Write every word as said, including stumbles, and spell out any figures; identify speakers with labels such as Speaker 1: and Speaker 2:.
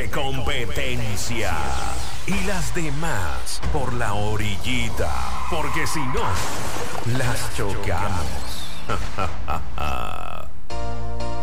Speaker 1: de competencia. Y las demás por la orillita. Porque si no, las chocamos.